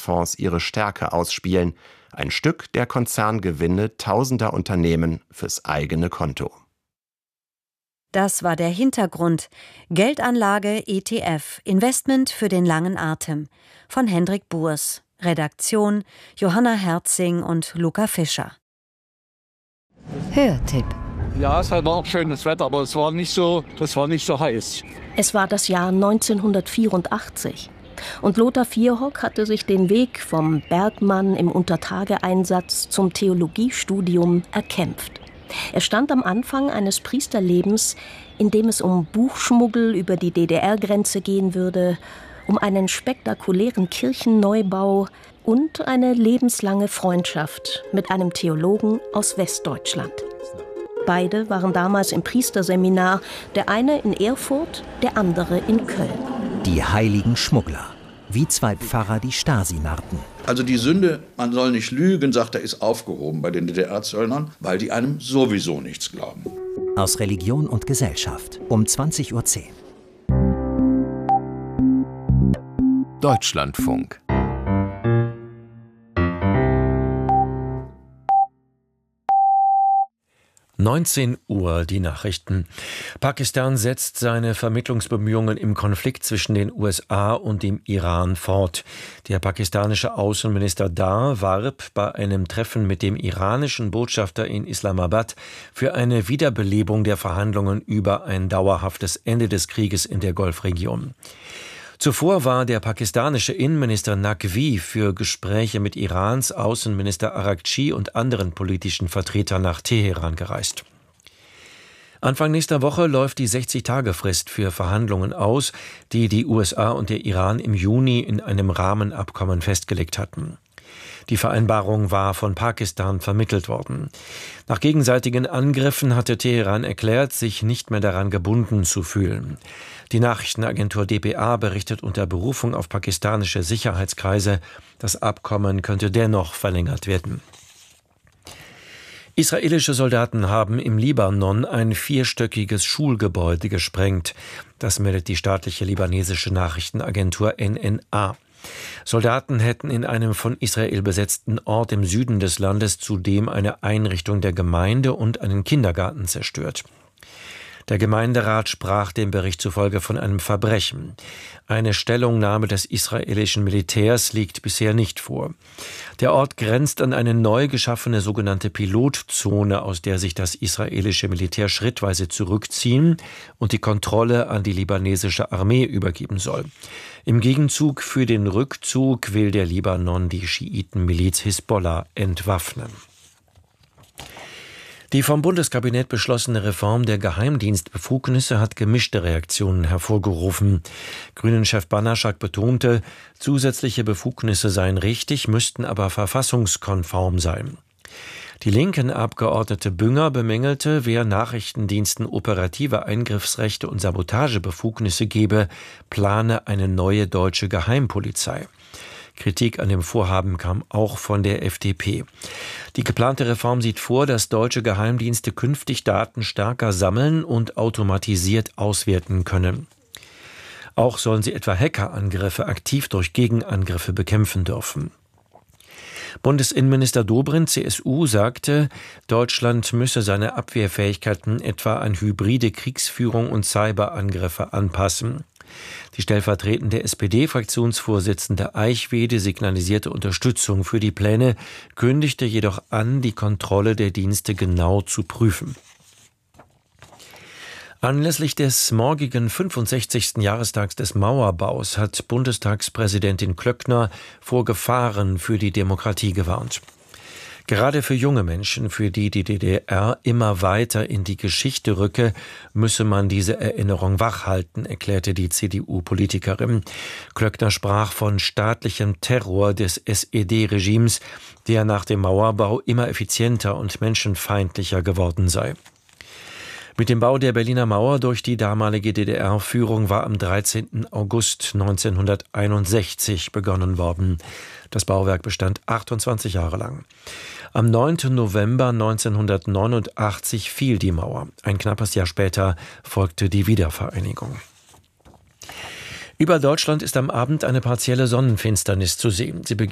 Hedgefonds ihre Stärke ausspielen. Ein Stück der Konzerngewinne tausender Unternehmen fürs eigene Konto. Das war der Hintergrund. Geldanlage ETF, Investment für den langen Atem von Hendrik Burs. Redaktion Johanna Herzing und Luca Fischer. Hörtipp. Ja, es war auch schönes Wetter, aber das war nicht so heiß. Es war das Jahr 1984. Und Lothar Vierhock hatte sich den Weg vom Bergmann im Untertageeinsatz zum Theologiestudium erkämpft. Er stand am Anfang eines Priesterlebens, in dem es um Buchschmuggel über die DDR-Grenze gehen würde, um einen spektakulären Kirchenneubau und eine lebenslange Freundschaft mit einem Theologen aus Westdeutschland. Beide waren damals im Priesterseminar, der eine in Erfurt, der andere in Köln. Die heiligen Schmuggler, wie zwei Pfarrer die Stasi narrten. Also die Sünde, man soll nicht lügen, sagt er, ist aufgehoben bei den DDR-Zöllnern, weil die einem sowieso nichts glauben. Aus Religion und Gesellschaft um 20:10 Uhr. Deutschlandfunk. (19 Uhr) die Nachrichten. Pakistan setzt seine Vermittlungsbemühungen im Konflikt zwischen den USA und dem Iran fort. Der pakistanische Außenminister Dar warb bei einem Treffen mit dem iranischen Botschafter in Islamabad für eine Wiederbelebung der Verhandlungen über ein dauerhaftes Ende des Krieges in der Golfregion. Zuvor war der pakistanische Innenminister Naqvi für Gespräche mit Irans Außenminister Araghchi und anderen politischen Vertretern nach Teheran gereist. Anfang nächster Woche läuft die 60-Tage-Frist für Verhandlungen aus, die die USA und der Iran im Juni in einem Rahmenabkommen festgelegt hatten. Die Vereinbarung war von Pakistan vermittelt worden. Nach gegenseitigen Angriffen hatte Teheran erklärt, sich nicht mehr daran gebunden zu fühlen. Die Nachrichtenagentur dpa berichtet unter Berufung auf pakistanische Sicherheitskreise, das Abkommen könnte dennoch verlängert werden. Israelische Soldaten haben im Libanon ein 4-stöckiges Schulgebäude gesprengt. Das meldet die staatliche libanesische Nachrichtenagentur NNA. Soldaten hätten in einem von Israel besetzten Ort im Süden des Landes zudem eine Einrichtung der Gemeinde und einen Kindergarten zerstört. Der Gemeinderat sprach dem Bericht zufolge von einem Verbrechen. Eine Stellungnahme des israelischen Militärs liegt bisher nicht vor. Der Ort grenzt an eine neu geschaffene sogenannte Pilotzone, aus der sich das israelische Militär schrittweise zurückziehen und die Kontrolle an die libanesische Armee übergeben soll. Im Gegenzug für den Rückzug will der Libanon die Schiitenmiliz Hisbollah entwaffnen. Die vom Bundeskabinett beschlossene Reform der Geheimdienstbefugnisse hat gemischte Reaktionen hervorgerufen. Grünen-Chef Banaschak betonte, zusätzliche Befugnisse seien richtig, müssten aber verfassungskonform sein. Die linken Abgeordnete Bünger bemängelte, wer Nachrichtendiensten operative Eingriffsrechte und Sabotagebefugnisse gebe, plane eine neue deutsche Geheimpolizei. Kritik an dem Vorhaben kam auch von der FDP. Die geplante Reform sieht vor, dass deutsche Geheimdienste künftig Daten stärker sammeln und automatisiert auswerten können. Auch sollen sie etwa Hackerangriffe aktiv durch Gegenangriffe bekämpfen dürfen. Bundesinnenminister Dobrindt, CSU, sagte, Deutschland müsse seine Abwehrfähigkeiten etwa an hybride Kriegsführung und Cyberangriffe anpassen. Die stellvertretende SPD-Fraktionsvorsitzende Eichwede signalisierte Unterstützung für die Pläne, kündigte jedoch an, die Kontrolle der Dienste genau zu prüfen. Anlässlich des morgigen 65. Jahrestags des Mauerbaus hat Bundestagspräsidentin Klöckner vor Gefahren für die Demokratie gewarnt. Gerade für junge Menschen, für die die DDR immer weiter in die Geschichte rücke, müsse man diese Erinnerung wachhalten, erklärte die CDU-Politikerin. Klöckner sprach von staatlichem Terror des SED-Regimes, der nach dem Mauerbau immer effizienter und menschenfeindlicher geworden sei. Mit dem Bau der Berliner Mauer durch die damalige DDR-Führung war am 13. August 1961 begonnen worden. Das Bauwerk bestand 28 Jahre lang. Am 9. November 1989 fiel die Mauer. Ein knappes Jahr später folgte die Wiedervereinigung. Über Deutschland ist am Abend eine partielle Sonnenfinsternis zu sehen. Sie